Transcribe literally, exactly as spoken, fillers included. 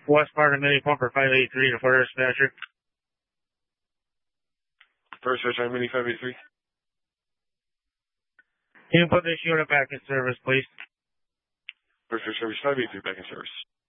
West part of Mini Pumper five eight three to Fire Dispatcher. First search on Mini five eight three. Can you put this unit back in service, please? First search service five eight three back in service.